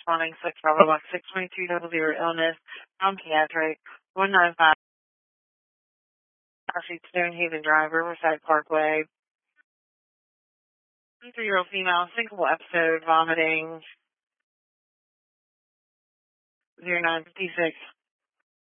corresponding 6 Bravo Box 62200 illness, non-pediatric, 195 Stonehaven Drive, Riverside Parkway. 3-year-old female, single episode, vomiting, 0956.